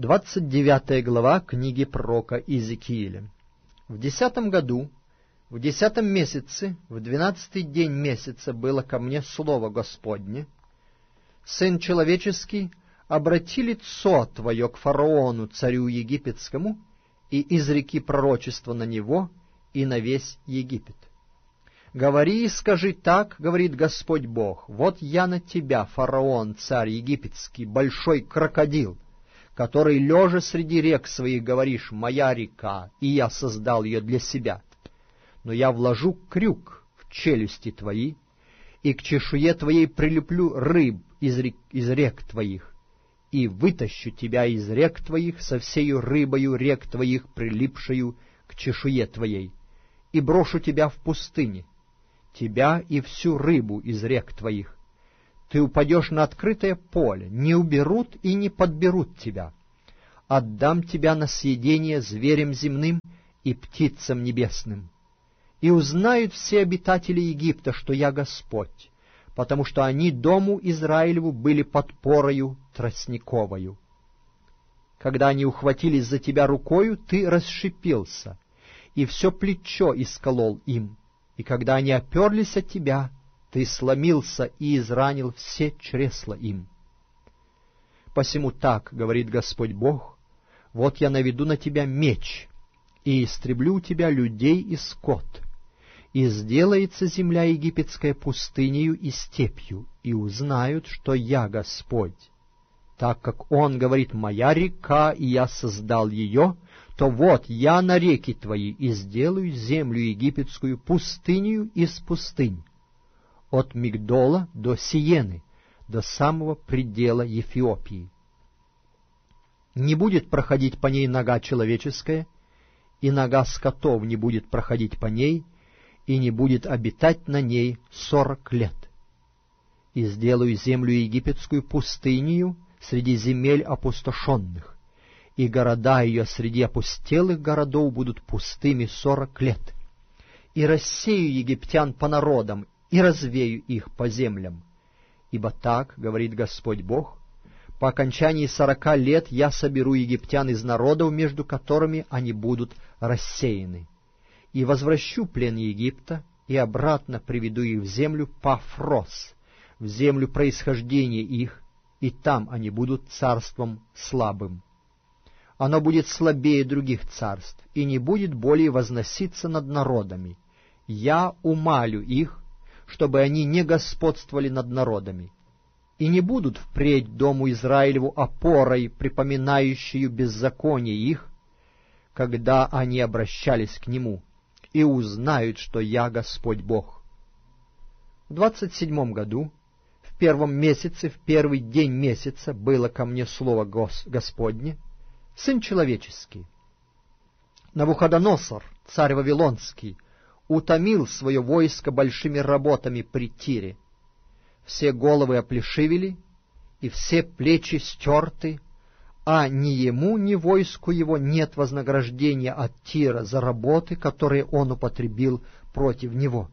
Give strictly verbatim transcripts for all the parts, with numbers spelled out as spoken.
Двадцать девятая глава книги пророка Иезекииля. В десятом году, в десятом месяце, в двенадцатый день месяца было ко мне слово Господне: «Сын человеческий, обрати лицо твое к фараону, царю египетскому, и изреки пророчество на него и на весь Египет. Говори и скажи так, говорит Господь Бог: вот я на тебя, фараон, царь египетский, большой крокодил, который, лежа среди рек своих, говоришь: моя река, и я создал ее для себя. Но я вложу крюк в челюсти твои, и к чешуе твоей прилеплю рыб из рек, из рек твоих, и вытащу тебя из рек твоих со всею рыбою рек твоих, прилипшую к чешуе твоей, и брошу тебя в пустыне, тебя и всю рыбу из рек твоих. Ты упадешь на открытое поле, не уберут и не подберут тебя. Отдам тебя на съедение зверям земным и птицам небесным. И узнают все обитатели Египта, что я Господь, потому что они дому Израилеву были подпорою тростниковою. Когда они ухватились за тебя рукою, ты расшипелся, и все плечо исколол им. И когда они оперлись от тебя, ты сломился и изранил все чресла им. Посему так, говорит Господь Бог: вот я наведу на тебя меч, и истреблю у тебя людей и скот, и сделается земля египетская пустынею и степью, и узнают, что я Господь. Так как он говорит: моя река, и я создал ее, то вот я на реки твои и сделаю землю египетскую пустынею из пустынь, от Мигдола до Сиены, до самого предела Эфиопии. Не будет проходить по ней нога человеческая, и нога скотов не будет проходить по ней, и не будет обитать на ней сорок лет. И сделаю землю египетскую пустынею среди земель опустошенных, и города ее среди опустелых городов будут пустыми сорок лет. И рассею египтян по народам, и развею их по землям. Ибо так, говорит Господь Бог, по окончании сорока лет я соберу египтян из народов, между которыми они будут рассеяны, и возвращу плен Египта, и обратно приведу их в землю Пафрос, в землю происхождения их, и там они будут царством слабым. Оно будет слабее других царств, и не будет более возноситься над народами. Я умалю их, чтобы они не господствовали над народами, и не будут впредь дому Израилеву опорой, припоминающую беззаконие их, когда они обращались к нему, и узнают, что я Господь Бог. В двадцать седьмом году, в первом месяце, в первый день месяца, было ко мне слово Гос- Господне: «Сын человеческий, Навуходоносор, царь Вавилонский, утомил свое войско большими работами при Тире. Все головы оплешивели, и все плечи стерты, а ни ему, ни войску его нет вознаграждения от Тира за работы, которые он употребил против него.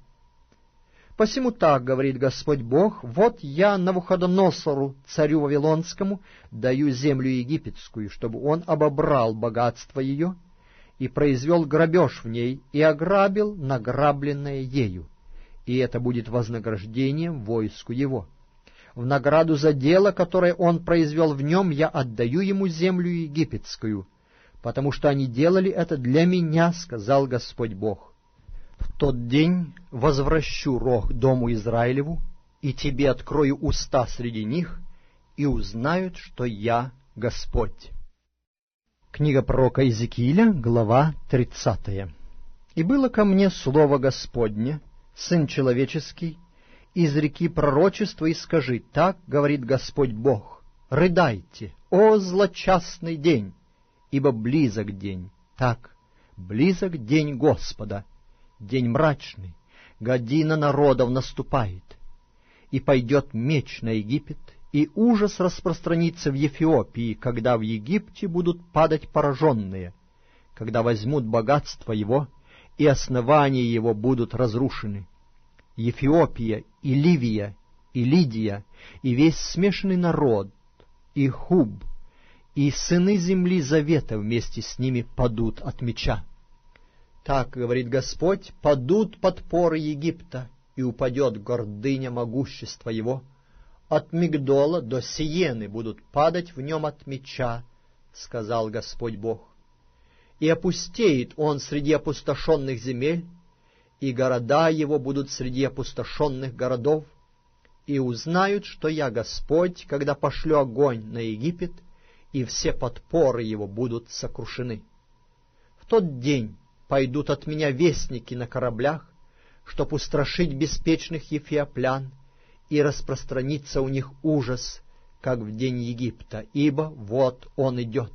Посему так, говорит Господь Бог: вот я Навуходоносору, царю Вавилонскому, даю землю египетскую, чтобы он обобрал богатство ее, и произвел грабеж в ней, и ограбил награбленное ею, и это будет вознаграждением войску его. В награду за дело, которое он произвел в нем, я отдаю ему землю египетскую, потому что они делали это для меня, сказал Господь Бог. В тот день возвращу рог дому Израилеву, и тебе открою уста среди них, и узнают, что я Господь». Книга пророка Иезекииля, глава тридцатая. «И было ко мне слово Господне: сын человеческий, изреки пророчество и скажи: так говорит Господь Бог: рыдайте, о злочастный день, ибо близок день, так, близок день Господа, день мрачный, година народов наступает, и пойдет меч на Египет, и ужас распространится в Эфиопии, когда в Египте будут падать пораженные, когда возьмут богатство его, и основания его будут разрушены. Эфиопия и Ливия и Лидия, и весь смешанный народ, и Хуб, и сыны земли завета вместе с ними падут от меча. Так, говорит Господь, падут подпоры Египта, и упадет гордыня могущества его. От Мигдола до Сиены будут падать в нем от меча, сказал Господь Бог. И опустеет он среди опустошенных земель, и города его будут среди опустошенных городов, и узнают, что я Господь, когда пошлю огонь на Египет, и все подпоры его будут сокрушены. В тот день пойдут от меня вестники на кораблях, чтоб устрашить беспечных ефиоплян, и распространится у них ужас, как в день Египта, ибо вот он идет.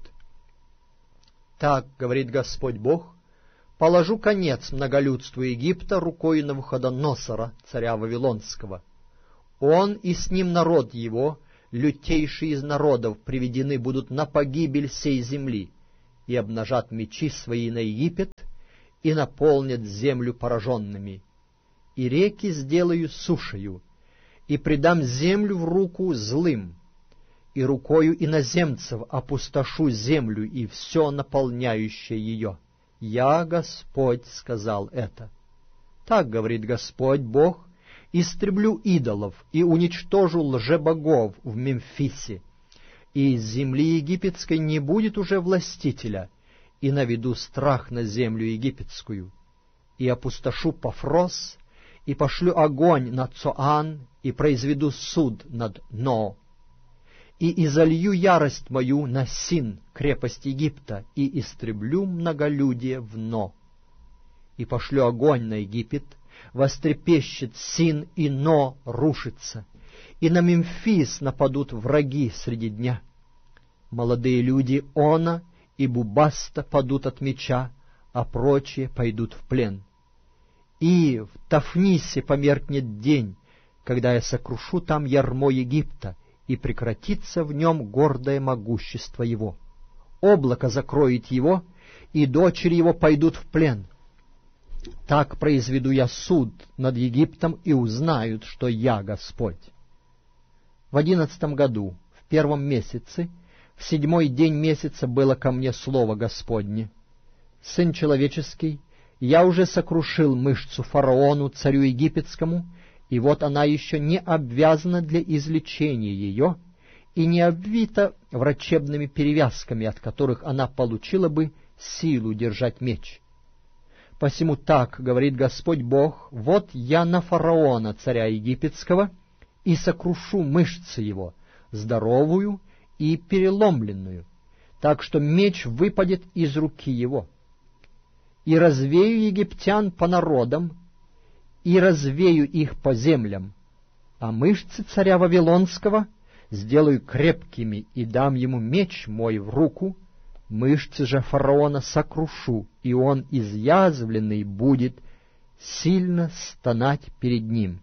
Так, говорит Господь Бог, положу конец многолюдству Египта рукою Навуходоносора, царя Вавилонского. Он и с ним народ его, лютейшие из народов, приведены будут на погибель сей земли, и обнажат мечи свои на Египет, и наполнят землю пораженными. И реки сделаю сушею, и предам землю в руку злым, и рукою иноземцев опустошу землю и все наполняющее ее. Я, Господь, сказал это. Так говорит Господь Бог, истреблю идолов и уничтожу лжебогов в Мемфисе, и из земли египетской не будет уже властителя, и наведу страх на землю египетскую, и опустошу Пафрос, и пошлю огонь на Цоан, и произведу суд над Но, и изолью ярость мою на Син, крепость Египта, и истреблю многолюдие в Но, и пошлю огонь на Египет, вострепещет Син, и Но рушится, и на Мемфис нападут враги среди дня. Молодые люди Она и Бубаста падут от меча, а прочие пойдут в плен. И в Тафнисе померкнет день, когда я сокрушу там ярмо Египта, и прекратится в нем гордое могущество его. Облако закроет его, и дочери его пойдут в плен. Так произведу я суд над Египтом, и узнают, что я Господь. В одиннадцатом году, в первом месяце, в седьмой день месяца было ко мне слово Господне: Сын человеческий, я уже сокрушил мышцу фараону, царю египетскому, и вот она еще не обвязана для излечения ее, и не обвита врачебными перевязками, от которых она получила бы силу держать меч. Посему так говорит Господь Бог: вот я на фараона, царя египетского, и сокрушу мышцы его, здоровую и переломленную, так что меч выпадет из руки его. И развею египтян по народам, и развею их по землям, а мышцы царя Вавилонского сделаю крепкими, и дам ему меч мой в руку, мышцы же фараона сокрушу, и он изъязвленный будет сильно стонать перед ним.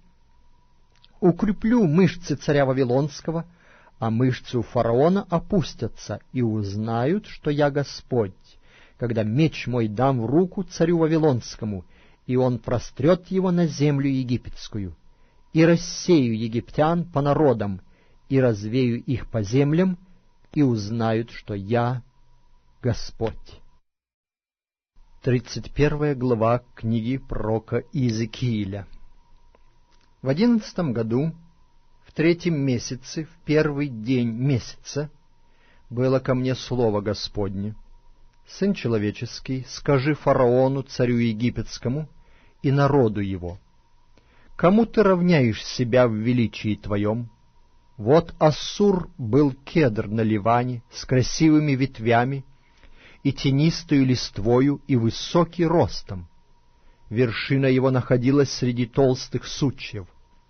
Укреплю мышцы царя Вавилонского, а мышцы у фараона опустятся, и узнают, что я Господь, когда меч мой дам в руку царю Вавилонскому, и он прострет его на землю египетскую, и рассею египтян по народам, и развею их по землям, и узнают, что я Господь. Тридцать первая глава книги пророка Иезекииля. В одиннадцатом году, в третьем месяце, в первый день месяца, было ко мне слово Господне: Сын человеческий, скажи фараону, царю египетскому, и народу его: кому ты равняешь себя в величии твоем? Вот Ассур был кедр на Ливане с красивыми ветвями и тенистою листвою и высокий ростом. Вершина его находилась среди толстых сучьев.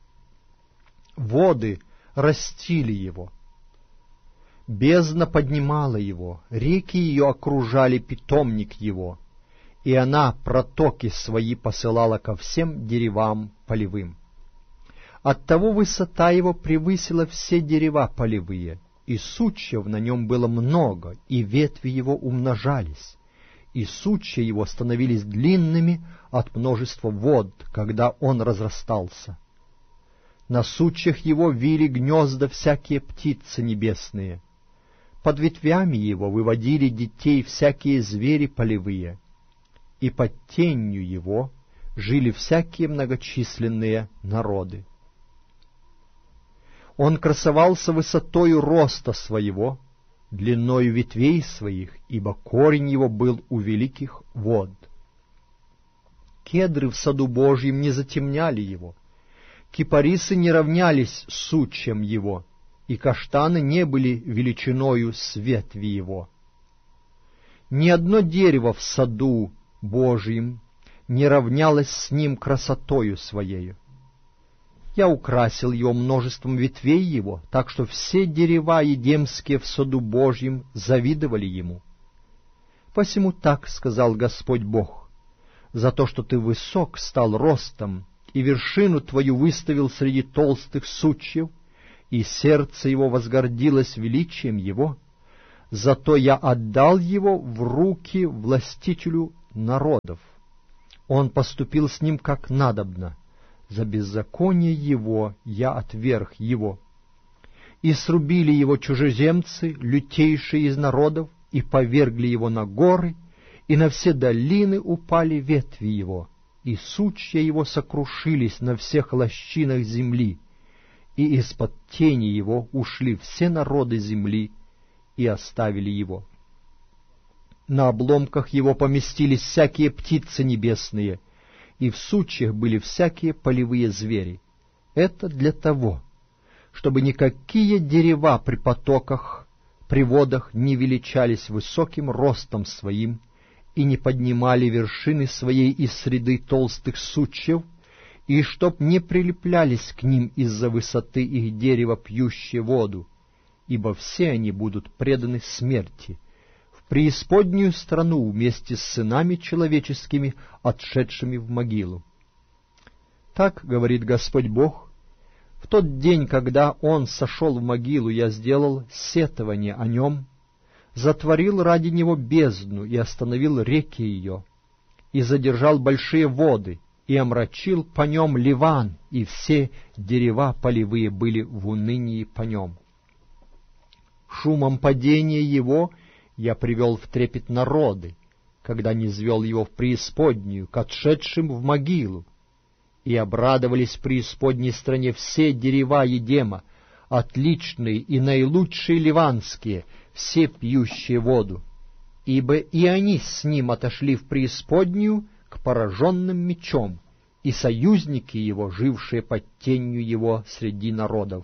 Воды растили его. Бездна поднимала его, реки ее окружали питомник его, и она протоки свои посылала ко всем деревам полевым. Оттого высота его превысила все дерева полевые, и сучьев на нем было много, и ветви его умножались, и сучья его становились длинными от множества вод, когда он разрастался. На сучьях его вили гнезда всякие птицы небесные. Под ветвями его выводили детей всякие звери полевые, и под тенью его жили всякие многочисленные народы. Он красовался высотою роста своего, длиною ветвей своих, ибо корень его был у великих вод. Кедры в саду Божьем не затемняли его, кипарисы не равнялись сучьям его, и каштаны не были величиною с ветви его. Ни одно дерево в саду Божьем не равнялось с ним красотою своею. Я украсил его множеством ветвей его, так что все дерева едемские в саду Божьем завидовали ему. Посему так сказал Господь Бог: за то, что ты высок стал ростом, и вершину твою выставил среди толстых сучьев, и сердце его возгордилось величием его, зато я отдал его в руки властителю народов. Он поступил с ним как надобно, за беззаконие его я отверг его. И срубили его чужеземцы, лютейшие из народов, и повергли его на горы, и на все долины упали ветви его, и сучья его сокрушились на всех лощинах земли, и из-под тени его ушли все народы земли и оставили его. На обломках его поместились всякие птицы небесные, и в сучьях были всякие полевые звери. Это для того, чтобы никакие дерева при потоках, при водах не величались высоким ростом своим и не поднимали вершины своей из среды толстых сучьев, и чтоб не прилеплялись к ним из-за высоты их дерева пьющие воду, ибо все они будут преданы смерти, в преисподнюю страну вместе с сынами человеческими, отшедшими в могилу. Так говорит Господь Бог: в тот день, когда он сошел в могилу, я сделал сетование о нем, затворил ради него бездну и остановил реки ее, и задержал большие воды, и омрачил по нем Ливан, и все дерева полевые были в унынии по нем. Шумом падения его я привел в трепет народы, когда низвел его в преисподнюю, к отшедшим в могилу, и обрадовались в преисподней стране все дерева Едема, отличные и наилучшие ливанские, все пьющие воду, ибо и они с ним отошли в преисподнюю к пораженным мечом, и союзники его, жившие под тенью его среди народов.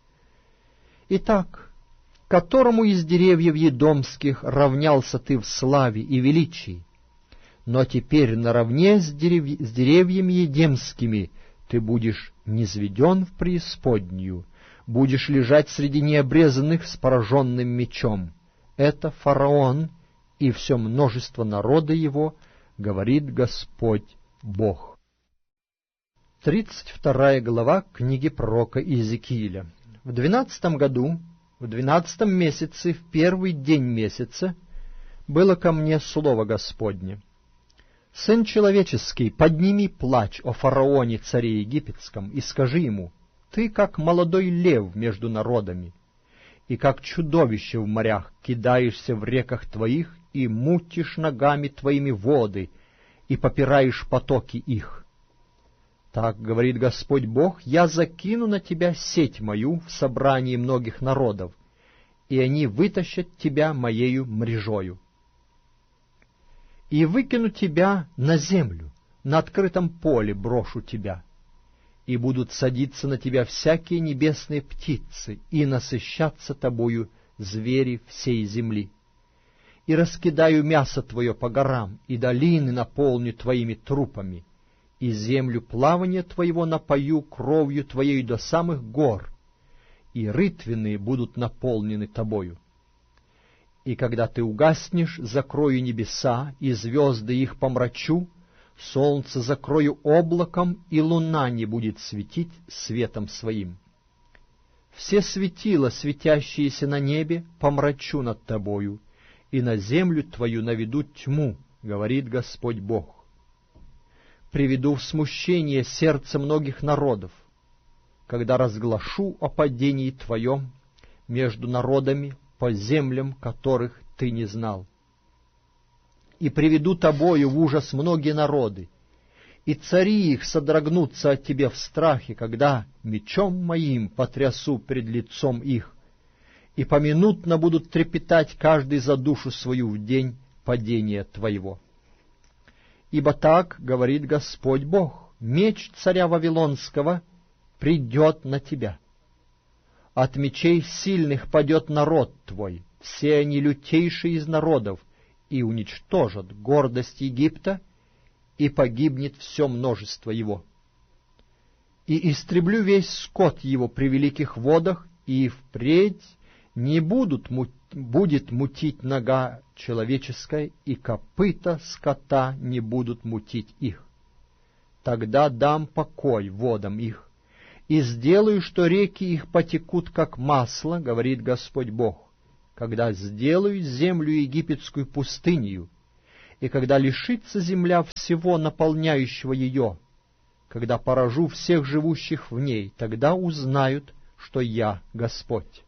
Итак, которому из деревьев едомских равнялся ты в славе и величии? Но теперь наравне с, дерев... с деревьями едемскими ты будешь низведен в преисподнюю, будешь лежать среди необрезанных с пораженным мечом. Это фараон и все множество народа его, говорит Господь Бог. Тридцать вторая глава книги пророка Иезекииля. В двенадцатом году, в двенадцатом месяце, в первый день месяца, было ко мне слово Господне: «Сын человеческий, подними плач о фараоне, царе египетском, и скажи ему: ты, как молодой лев между народами, и как чудовище в морях, кидаешься в реках твоих и мутишь ногами твоими воды, и попираешь потоки их. Так говорит Господь Бог: я закину на тебя сеть мою в собрании многих народов, и они вытащат тебя моею мрежою. И выкину тебя на землю, на открытом поле брошу тебя, и будут садиться на тебя всякие небесные птицы, и насыщаться тобою звери всей земли. И раскидаю мясо твое по горам, и долины наполню твоими трупами, и землю плавания твоего напою кровью твоей до самых гор, и рытвенные будут наполнены тобою. И когда ты угаснешь, закрою небеса, и звезды их помрачу, солнце закрою облаком, и луна не будет светить светом своим. Все светила, светящиеся на небе, помрачу над тобою, и на землю твою наведу тьму, говорит Господь Бог. Приведу в смущение сердце многих народов, когда разглашу о падении твоем между народами, по землям, которых ты не знал. И приведу тобою в ужас многие народы, и цари их содрогнутся от тебя в страхе, когда мечом моим потрясу пред лицом их, и поминутно будут трепетать каждый за душу свою в день падения твоего. Ибо так говорит Господь Бог: меч царя Вавилонского придет на тебя. От мечей сильных падет народ твой, все они лютейшие из народов, и уничтожат гордость Египта, и погибнет все множество его. И истреблю весь скот его при великих водах, и впредь не будут, будет мутить нога человеческая, и копыта скота не будут мутить их. Тогда дам покой водам их, и сделаю, что реки их потекут, как масло, говорит Господь Бог, когда сделаю землю египетскую пустынью, и когда лишится земля всего наполняющего ее, когда поражу всех живущих в ней, тогда узнают, что я Господь.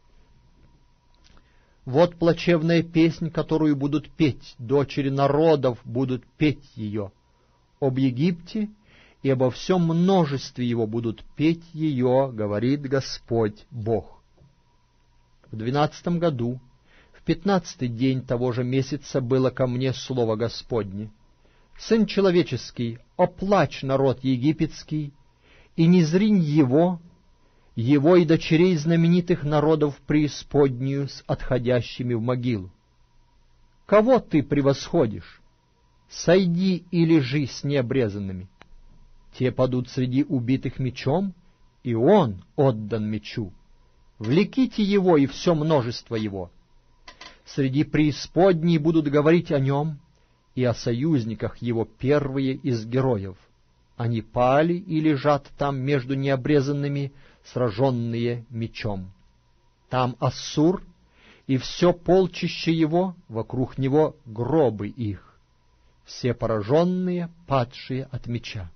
Вот плачевная песнь, которую будут петь, дочери народов будут петь ее. Об Египте и обо всем множестве его будут петь ее, говорит Господь Бог. В двенадцатом году, в пятнадцатый день того же месяца, было ко мне слово Господне: Сын человеческий, оплачь народ египетский, и не зринь его, его и дочерей знаменитых народов в преисподнюю с отходящими в могилу. Кого ты превосходишь? Сойди и лежи с необрезанными. Те падут среди убитых мечом, и он отдан мечу. Влеките его и все множество его. Среди преисподней будут говорить о нем, и о союзниках его первые из героев. Они пали и лежат там между необрезанными, сраженные мечом. Там Ассур и все полчище его, вокруг него гробы их, все пораженные, падшие от меча.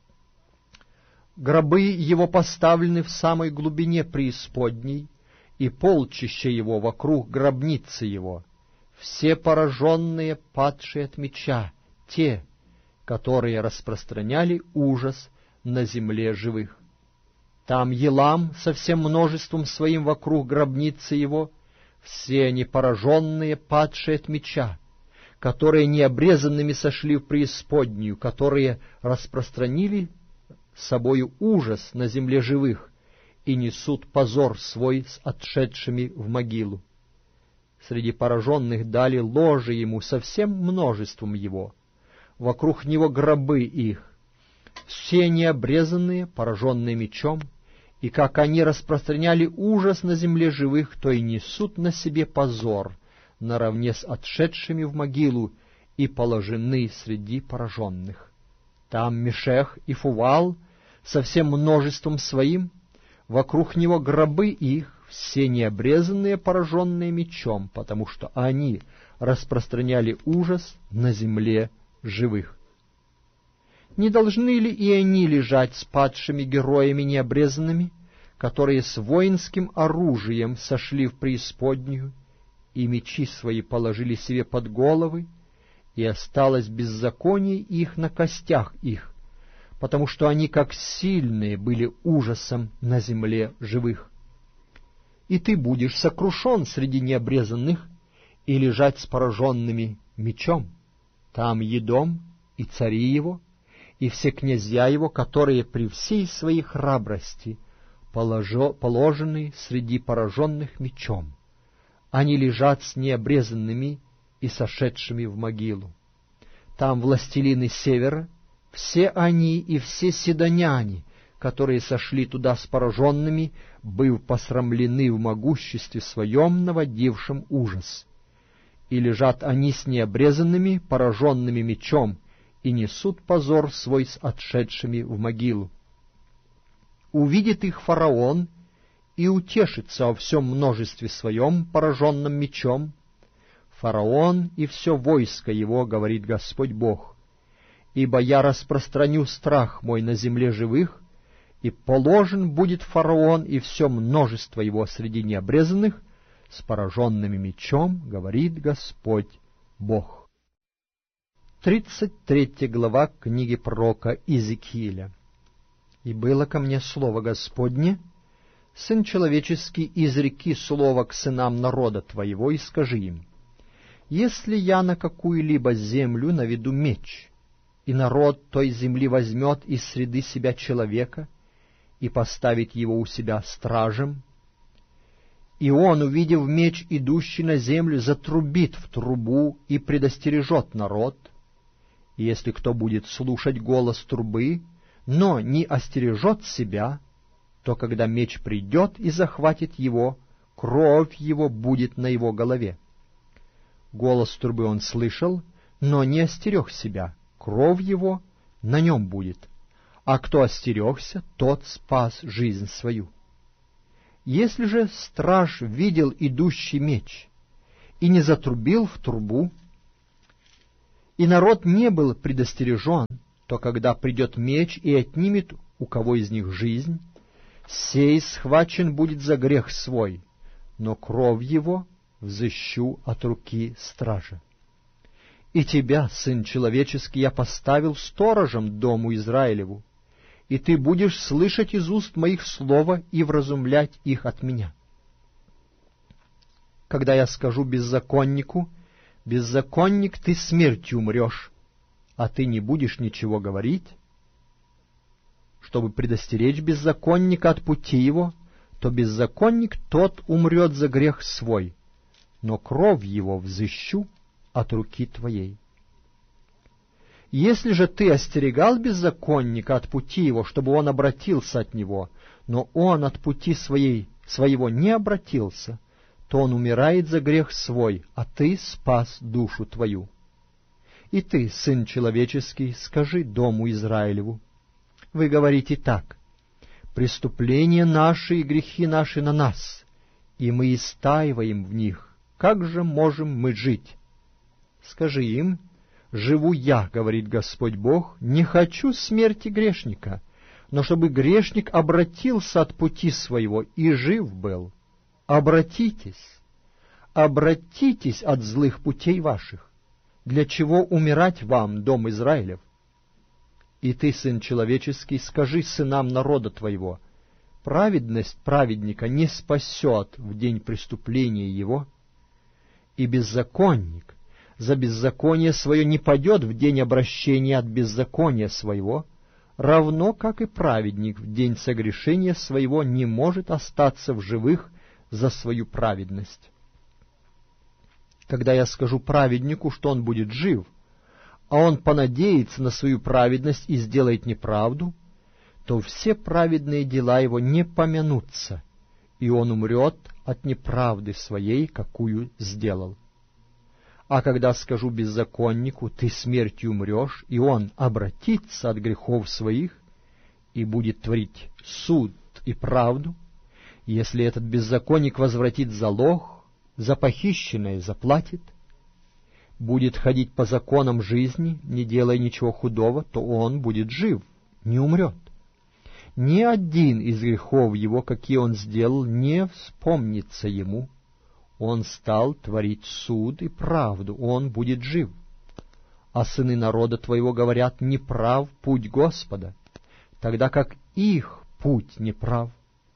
Гробы его поставлены в самой глубине преисподней, и полчище его вокруг гробницы его, все пораженные, падшие от меча, те, которые распространяли ужас на земле живых. Там Елам со всем множеством своим вокруг гробницы его, все они пораженные, падшие от меча, которые необрезанными сошли в преисподнюю, которые распространили собою ужас на земле живых и несут позор свой с отшедшими в могилу. Среди пораженных дали ложе ему со всем множеством его, вокруг него гробы их, все необрезанные, пораженные мечом, и как они распространяли ужас на земле живых, то и несут на себе позор наравне с отшедшими в могилу и положены среди пораженных. Там Мешех и Фувал со всем множеством своим, вокруг него гробы их, все необрезанные, пораженные мечом, потому что они распространяли ужас на земле живых. Не должны ли и они лежать с падшими героями необрезанными, которые с воинским оружием сошли в преисподнюю, и мечи свои положили себе под головы, и осталось беззаконие их на костях их, потому что они, как сильные, были ужасом на земле живых? И ты будешь сокрушен среди необрезанных и лежать с пораженными мечом. Там Едом и цари его, и все князья его, которые при всей своей храбрости положо, положены среди пораженных мечом. Они лежат с необрезанными и сошедшими в могилу. Там властелины севера, все они и все сидоняне, которые сошли туда с пораженными, быв посрамлены в могуществе своем, наводившем ужас. И лежат они с необрезанными, пораженными мечом, и несут позор свой с отшедшими в могилу. Увидит их фараон и утешится о всем множестве своем, пораженном мечом. Фараон и все войско его, говорит Господь Бог, ибо я распространю страх мой на земле живых, и положен будет фараон и все множество его среди необрезанных, с пораженными мечом, говорит Господь Бог». Тридцать третья глава книги пророка Иезекииля. «И было ко мне слово Господне: Сын человеческий, изреки слово к сынам народа твоего, и скажи им: если я на какую-либо землю наведу меч, и народ той земли возьмет из среды себя человека и поставит его у себя стражем, и он, увидев меч, идущий на землю, затрубит в трубу и предостережет народ, и если кто будет слушать голос трубы, но не остережет себя, то когда меч придет и захватит его, кровь его будет на его голове. Голос трубы он слышал, но не остерег себя, кровь его на нем будет, а кто остерегся, тот спас жизнь свою. Если же страж видел идущий меч и не затрубил в трубу, и народ не был предостережен, то когда придет меч и отнимет у кого из них жизнь, сей схвачен будет за грех свой, но кровь его взыщу от руки стража. И тебя, сын человеческий, я поставил сторожем дому Израилеву, и ты будешь слышать из уст моих слова и вразумлять их от меня. Когда я скажу беззаконнику: беззаконник, ты смертью умрешь, а ты не будешь ничего говорить, чтобы предостеречь беззаконника от пути его, то беззаконник тот умрет за грех свой, но кровь его взыщу от руки твоей. Если же ты остерегал беззаконника от пути его, чтобы он обратился от него, но он от пути своей, своего не обратился, то он умирает за грех свой, а ты спас душу твою. И ты, сын человеческий, скажи дому Израилеву: вы говорите так: преступления наши и грехи наши на нас, и мы истаиваем в них, как же можем мы жить? Скажи им: живу я, говорит Господь Бог, не хочу смерти грешника, но чтобы грешник обратился от пути своего и жив был. Обратитесь, обратитесь от злых путей ваших. Для чего умирать вам, дом Израилев? И ты, сын человеческий, скажи сынам народа твоего: праведность праведника не спасет в день преступления его, и беззаконник за беззаконие свое не падет в день обращения от беззакония своего, равно как и праведник в день согрешения своего не может остаться в живых за свою праведность. Когда я скажу праведнику, что он будет жив, а он понадеется на свою праведность и сделает неправду, то все праведные дела его не помянутся, и он умрет от неправды своей, какую сделал. А когда скажу беззаконнику: ты смертью умрешь, и он обратится от грехов своих и будет творить суд и правду, если этот беззаконник возвратит залог, за похищенное заплатит, будет ходить по законам жизни, не делая ничего худого, то он будет жив, не умрет. Ни один из грехов его, какие он сделал, не вспомнится ему. Он стал творить суд и правду, он будет жив. А сыны народа твоего говорят: неправ путь Господа, тогда как их путь неправ.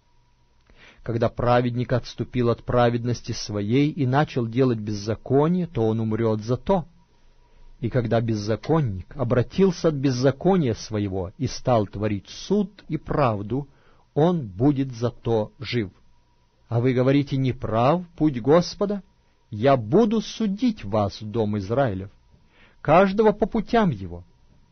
Когда праведник отступил от праведности своей и начал делать беззаконие, то он умрет за то. И когда беззаконник обратился от беззакония своего и стал творить суд и правду, он будет за то жив. А вы говорите: неправ путь Господа? Я буду судить вас, дом Израилев, каждого по путям его.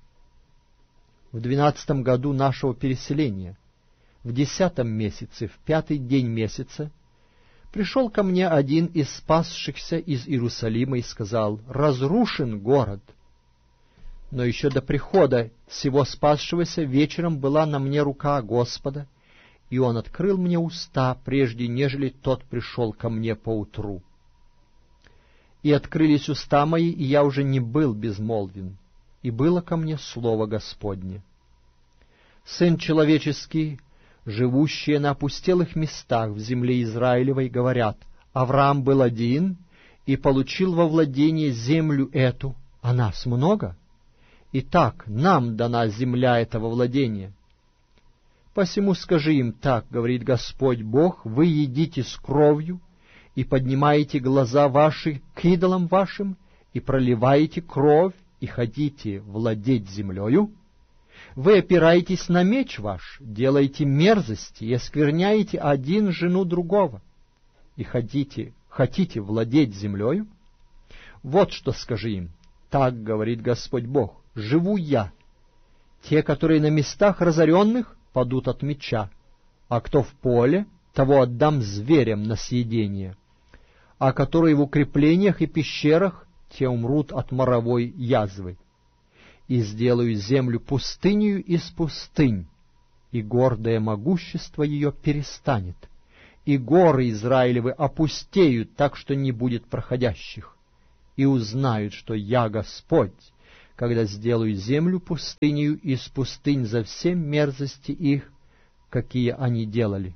В двенадцатом году нашего переселения, в десятом месяце, в пятый день месяца, пришел ко мне один из спасшихся из Иерусалима и сказал: разрушен город. Но еще до прихода сего спасшегося вечером была на мне рука Господа, и он открыл мне уста, прежде нежели тот пришел ко мне поутру. И открылись уста мои, и я уже не был безмолвен, и было ко мне слово Господне: Сын человеческий, живущие на опустелых местах в земле Израилевой, говорят: Авраам был один и получил во владение землю эту, а нас много. Итак, нам дана земля этого владения. Посему скажи им так, говорит Господь Бог, вы едите с кровью и поднимаете глаза ваши к идолам вашим и проливаете кровь и хотите владеть землею. Вы опираетесь на меч ваш, делаете мерзости и оскверняете один жену другого и хотите, хотите владеть землею. Вот что скажи им, так говорит Господь Бог, живу я. Те, которые на местах разоренных, падут от меча, а кто в поле, того отдам зверям на съедение, а которые в укреплениях и пещерах, те умрут от моровой язвы. И сделаю землю пустынью из пустынь, и гордое могущество ее перестанет, и горы Израилевы опустеют так, что не будет проходящих, и узнают, что я Господь, когда сделаю землю пустынью из пустынь за все мерзости их, какие они делали.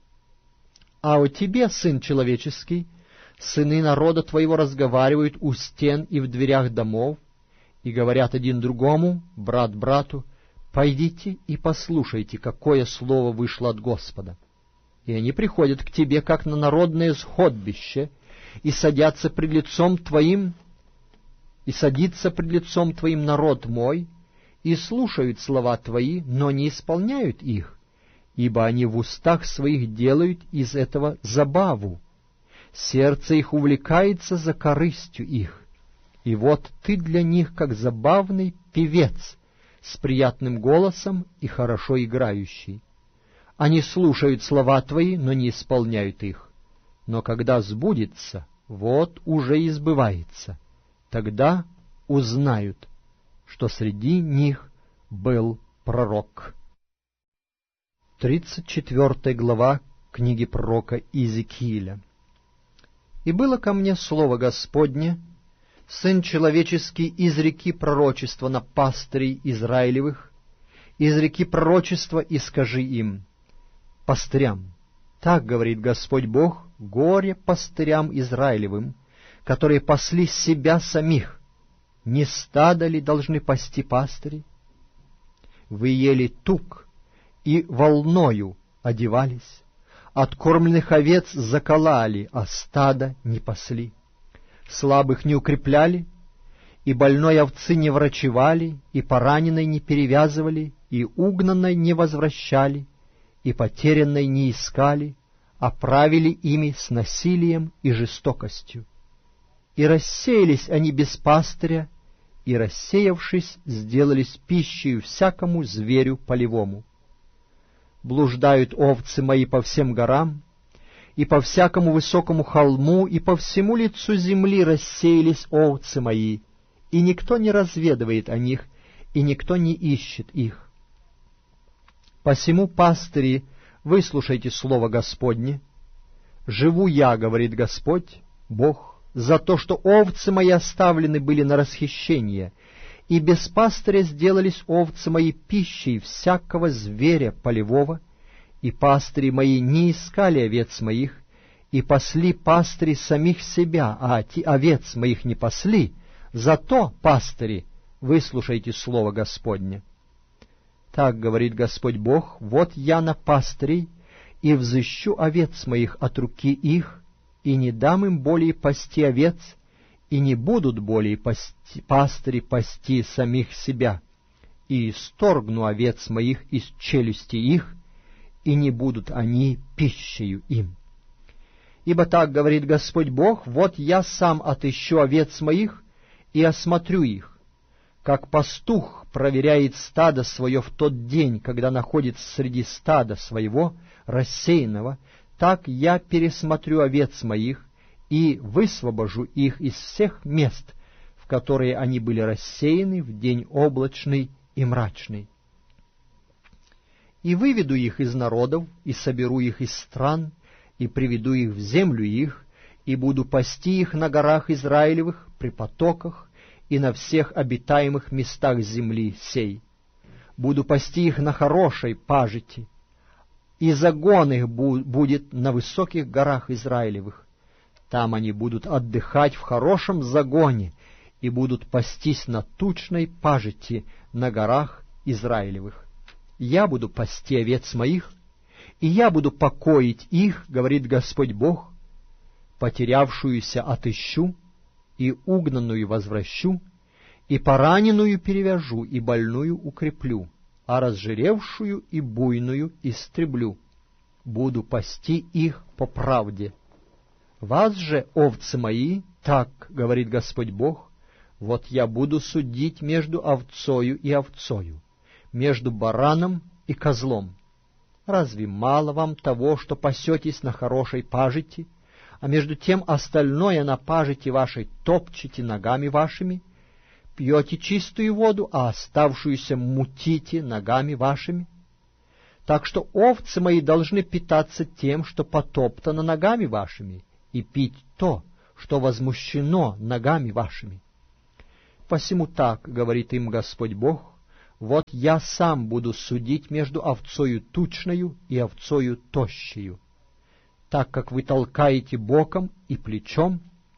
А о тебе, сын человеческий, сыны народа твоего разговаривают у стен и в дверях домов, и говорят один другому, брат брату, «Пойдите и послушайте, какое слово вышло от Господа». И они приходят к тебе, как на народное сходбище, и садятся пред лицом твоим, и садится пред лицом твоим народ мой, и слушают слова твои, но не исполняют их, ибо они в устах своих делают из этого забаву. Сердце их увлекается за корыстью их. И вот ты для них, как забавный певец, с приятным голосом и хорошо играющий. Они слушают слова твои, но не исполняют их. Но когда сбудется, вот уже и сбывается. Тогда узнают, что среди них был пророк. Тридцать четвёртая глава книги пророка Иезекииля. «И было ко мне слово Господне, сын человеческий, изреки пророчество на пастырей Израилевых, изреки пророчество и скажи им, пастырям, так говорит Господь Бог, горе пастырям Израилевым, которые пасли себя самих. Не стадо ли должны пасти пастыри? Вы ели тук и волною одевались, откормленных овец заколали, а стадо не пасли. Слабых не укрепляли, и больной овцы не врачевали, и пораненной не перевязывали, и угнанной не возвращали, и потерянной не искали, а правили ими с насилием и жестокостью. И рассеялись они без пастыря, и, рассеявшись, сделались пищей всякому зверю полевому. Блуждают овцы мои по всем горам, и по всякому высокому холму, и по всему лицу земли рассеялись овцы мои, и никто не разведывает о них, и никто не ищет их. Посему, пастыри, выслушайте слово Господне. Живу я, говорит Господь, Бог, за то, что овцы мои оставлены были на расхищение, и без пастыря сделались овцы мои пищей всякого зверя полевого, и пастыри мои не искали овец моих, и пасли пастыри самих себя, а овец моих не пасли. Зато, пастыри, выслушайте слово Господне. Так говорит Господь Бог, вот я на пастырей, и взыщу овец моих от руки их, и не дам им более пасти овец, и не будут более пасти, пастыри пасти самих себя, и исторгну овец моих из челюсти их, и не будут они пищею им. Ибо так говорит Господь Бог, вот я сам отыщу овец моих и осмотрю их, как пастух проверяет стадо свое в тот день, когда находится среди стада своего, рассеянного, так я пересмотрю овец моих и высвобожу их из всех мест, в которые они были рассеяны в день облачный и мрачный. И выведу их из народов, и соберу их из стран, и приведу их в землю их, и буду пасти их на горах Израилевых, при потоках, и на всех обитаемых местах земли сей. Буду пасти их на хорошей пажити, и загон их будет на высоких горах Израилевых. Там они будут отдыхать в хорошем загоне и будут пастись на тучной пажити на горах Израилевых. Я буду пасти овец моих, и я буду покоить их, говорит Господь Бог, потерявшуюся отыщу, и угнанную возвращу, и пораненную перевяжу, и больную укреплю, а разжиревшую и буйную истреблю. Буду пасти их по правде. Вас же, овцы мои, так говорит Господь Бог, вот я буду судить между овцою и овцою, между бараном и козлом. Разве мало вам того, что пасетесь на хорошей пажити, а между тем остальное на пажити вашей топчете ногами вашими? Пьете чистую воду, а оставшуюся мутите ногами вашими? Так что овцы мои должны питаться тем, что потоптано ногами вашими, и пить то, что возмущено ногами вашими. Посему так говорит им Господь Бог: вот я сам буду судить между овцою тучною и овцою тощею, так как вы толкаете боком и плечом,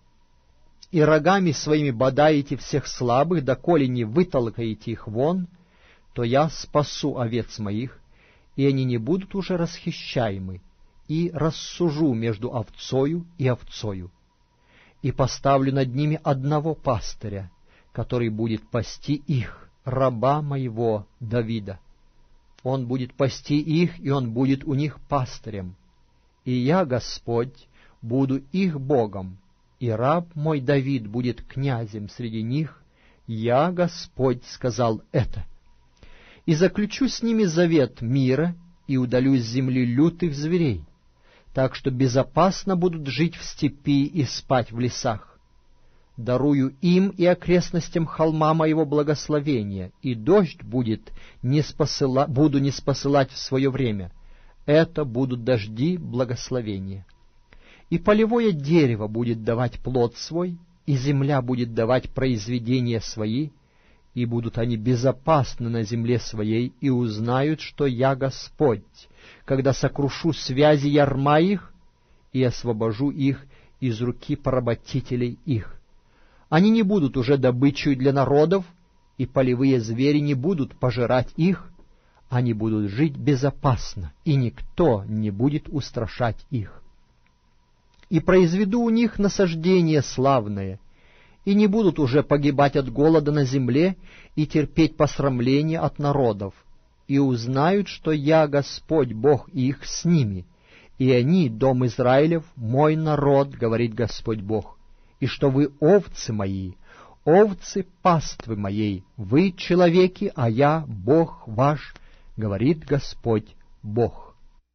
и рогами своими бодаете всех слабых, доколе не вытолкаете их вон, то я спасу овец моих, и они не будут уже расхищаемы, и рассужу между овцою и овцою, и поставлю над ними одного пастыря, который будет пасти их, раба моего Давида. Он будет пасти их, и он будет у них пастырем. И я, Господь, буду их Богом, и раб мой Давид будет князем среди них. Я, Господь, сказал это. И заключу с ними завет мира, и удалю с земли лютых зверей, так что безопасно будут жить в степи и спать в лесах. Дарую им и окрестностям холма моего благословения, и дождь будет не спосыла... буду не спосылать в свое время. Это будут дожди благословения. И полевое дерево будет давать плод свой, и земля будет давать произведения свои, и будут они безопасны на земле своей, и узнают, что я Господь, когда сокрушу связи ярма их и освобожу их из руки поработителей их. Они не будут уже добычей для народов, и полевые звери не будут пожирать их, они будут жить безопасно, и никто не будет устрашать их. И произведу у них насаждение славное, и не будут уже погибать от голода на земле и терпеть посрамление от народов, и узнают, что я, Господь, Бог их, с ними, и они, дом Израилев, мой народ, говорит Господь Бог, и что вы овцы мои, овцы паствы моей, вы человеки, а я Бог ваш, говорит Господь Бог.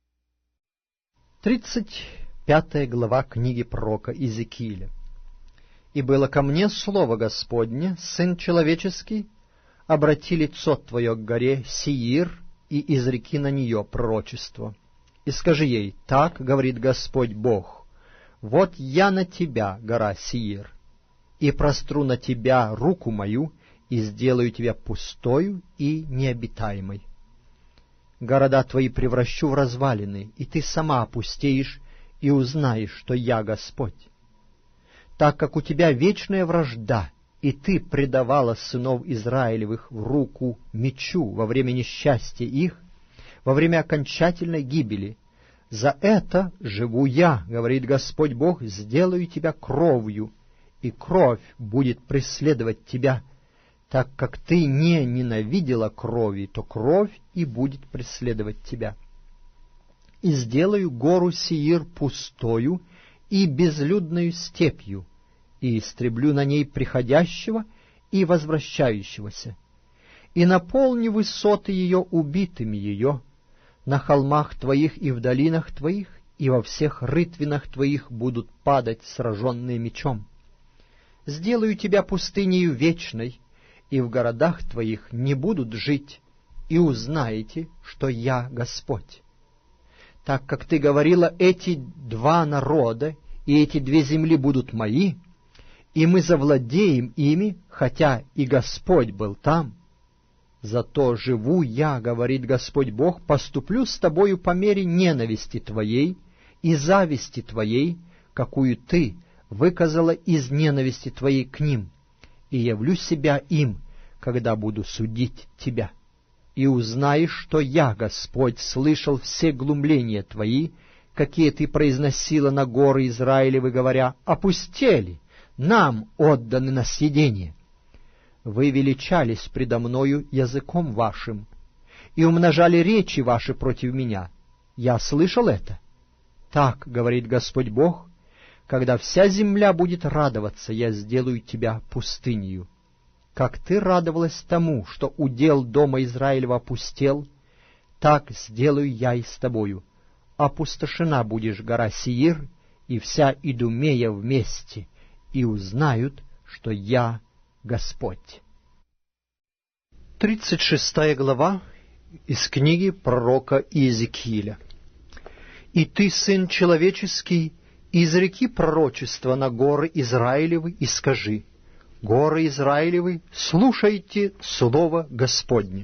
Тридцать пятая глава книги пророка Иезекииля. «И было ко мне слово Господне, сын человеческий, обрати лицо твое к горе Сеир и изреки на нее пророчество. И скажи ей, так говорит Господь Бог, вот я на тебя, гора Сеир, и простру на тебя руку мою, и сделаю тебя пустою и необитаемой. Города твои превращу в развалины, и ты сама опустеешь, и узнаешь, что я Господь. Так как у тебя вечная вражда, и ты предавала сынов Израилевых в руку мечу во время несчастья их, во время окончательной гибели, за это живу я, говорит Господь Бог, сделаю тебя кровью, и кровь будет преследовать тебя. Так как ты не ненавидела крови, то кровь и будет преследовать тебя. И сделаю гору Сеир пустою и безлюдною степью, и истреблю на ней приходящего и возвращающегося, и наполню высоты ее убитыми ее, на холмах твоих и в долинах твоих, и во всех рытвинах твоих будут падать сраженные мечом. Сделаю тебя пустынею вечной, и в городах твоих не будут жить, и узнаете, что я Господь. Так как ты говорила, эти два народа и эти две земли будут мои, и мы завладеем ими, хотя и Господь был там. Зато живу я, говорит Господь Бог, поступлю с тобою по мере ненависти твоей и зависти твоей, какую ты выказала из ненависти твоей к ним, и явлю себя им, когда буду судить тебя. И узнаешь, что я, Господь, слышал все глумления твои, какие ты произносила на горы Израилевы, говоря: опустели, нам отданы на съедение. Вы величались предо мною языком вашим и умножали речи ваши против меня. Я слышал это. Так говорит Господь Бог: когда вся земля будет радоваться, я сделаю тебя пустынью. Как ты радовалась тому, что удел дома Израилева опустел, так сделаю я и с тобою. Опустошена будешь гора Сеир, и вся Идумея вместе, и узнают, что я Господь. Тридцать шестая глава из книги пророка Иезекииля. «И ты, сын человеческий, изреки пророчество на горы Израилевы и скажи: горы Израилевы, слушайте слово Господне.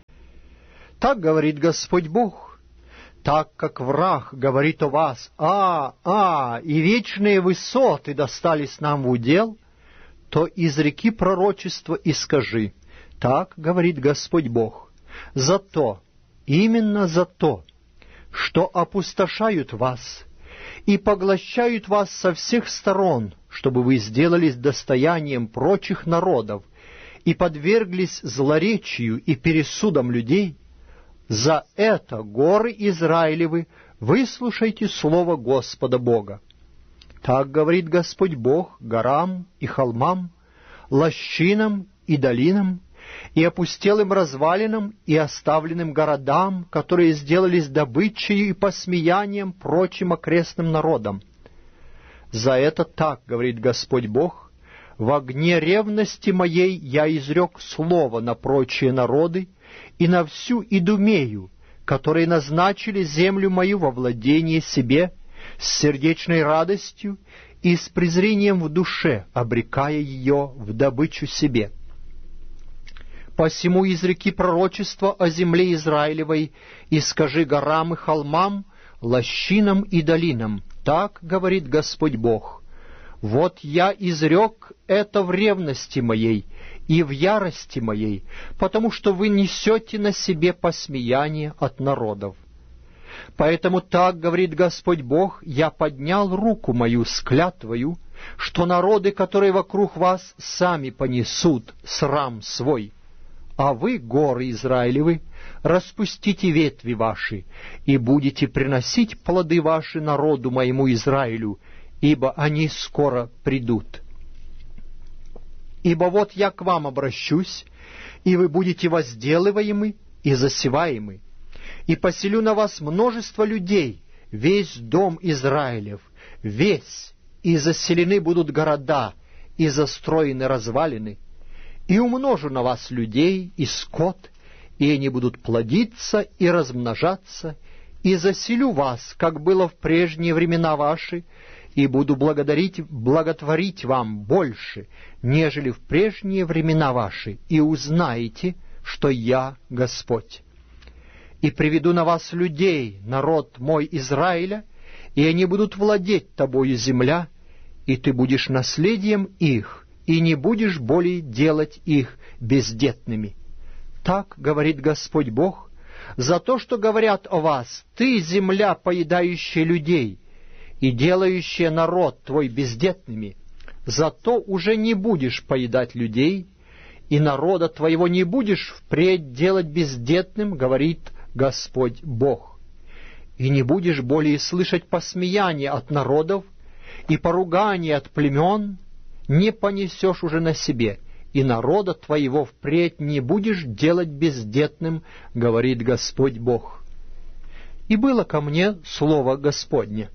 Так говорит Господь Бог: так как враг говорит о вас: а, а, и вечные высоты достались нам в удел, то изреки пророчество и скажи: так говорит Господь Бог, за то, именно за то, что опустошают вас и поглощают вас со всех сторон, чтобы вы сделались достоянием прочих народов и подверглись злоречию и пересудам людей, за это, горы Израилевы, выслушайте слово Господа Бога. Так говорит Господь Бог горам и холмам, лощинам и долинам, и опустелым развалинам, и оставленным городам, которые сделались добычей и посмеянием прочим окрестным народам. За это так говорит Господь Бог: в огне ревности моей я изрек слово на прочие народы и на всю Идумею, которые назначили землю мою во владение себе с сердечной радостью и с презрением в душе, обрекая ее в добычу себе. Посему изреки пророчество о земле Израилевой и скажи горам и холмам, лощинам и долинам: так говорит Господь Бог: вот я изрек это в ревности моей и в ярости моей, потому что вы несете на себе посмеяние от народов. Поэтому так говорит Господь Бог: я поднял руку мою с клятвою, что народы, которые вокруг вас, сами понесут срам свой. А вы, горы Израилевы, распустите ветви ваши, и будете приносить плоды ваши народу моему Израилю, ибо они скоро придут. Ибо вот я к вам обращусь, и вы будете возделываемы и засеваемы, и поселю на вас множество людей, весь дом Израилев, весь, и заселены будут города, и застроены развалины, и умножу на вас людей и скот, и они будут плодиться и размножаться, и заселю вас, как было в прежние времена ваши, и буду благодарить, благотворить вам больше, нежели в прежние времена ваши, и узнаете, что я Господь. И приведу на вас людей, народ мой Израиля, и они будут владеть тобою земля, и ты будешь наследием их, и не будешь более делать их бездетными. Так говорит Господь Бог: за то, что говорят о вас: ты, земля, поедающая людей и делающая народ твой бездетными, зато уже не будешь поедать людей, и народа твоего не будешь впредь делать бездетным, говорит Господь Бог. И не будешь более слышать посмеяния от народов и поругания от племен, не понесешь уже на себе, и народа твоего впредь не будешь делать бездетным, говорит Господь Бог. И было ко мне слово Господне: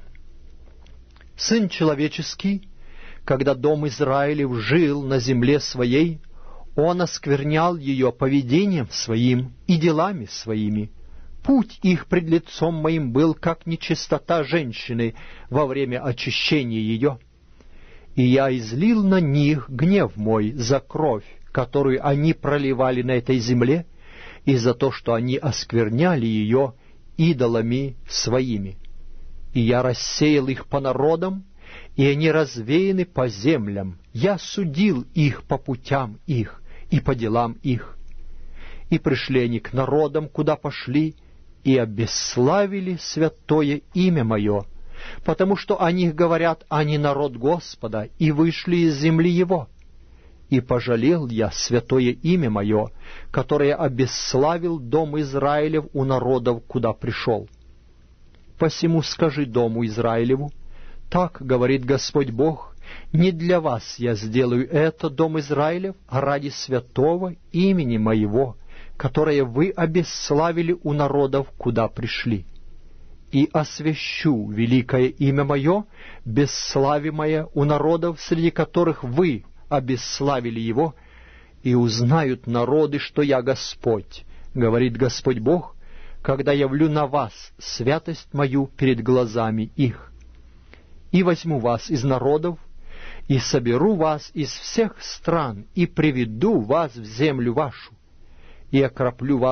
сын человеческий, когда дом Израилев жил на земле своей, он осквернял ее поведением своим и делами своими. Путь их пред лицом моим был, как нечистота женщины во время очищения ее. И я излил на них гнев мой за кровь, которую они проливали на этой земле, и за то, что они оскверняли ее идолами своими. и я рассеял их по народам, и они развеяны по землям. Я судил их по путям их и по делам их. И пришли они к народам, куда пошли, и обесславили святое имя мое, потому что о них говорят: они народ Господа, и вышли из земли его. И пожалел я святое имя мое, которое обесславил дом Израилев у народов, куда пришел. Посему скажи дому Израилеву: так говорит Господь Бог, не для вас я сделаю это, дом Израилев, а ради святого имени моего, которое вы обесславили у народов, куда пришли. И освящу великое имя мое, бесславимое у народов, среди которых вы обесславили его, и узнают народы, что я Господь, говорит Господь Бог, когда явлю на вас святость мою перед глазами их. И возьму вас из народов, и соберу вас из всех стран, и приведу вас в землю вашу, и окроплю вас